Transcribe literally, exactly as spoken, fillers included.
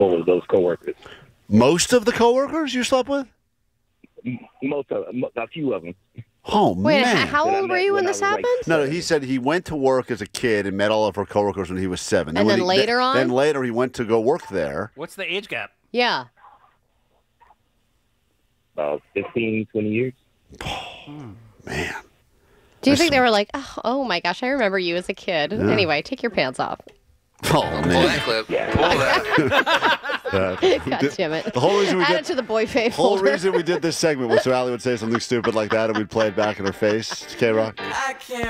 of those coworkers. Most of the coworkers you slept with? Most of a few of them. Oh, Wait, man. h- how That I old were met you when when I this was, like, happened? No, no, he said he went to work as a kid and met all of her coworkers when he was seven. And when then he- later on? Then later he went to go work there. What's the age gap? Yeah. About fifteen, twenty years. Man. Do you think they were like, oh, oh my gosh, I remember you as a kid? Anyway, take your pants off. Oh, Pull man. that clip. Yeah. Pull that. Uh, God damn it. The whole reason we Add did it to the boy fave the whole folder. reason we did this segment was so Allie would say something stupid like that and we'd play it back in her face. K-Rock. I can't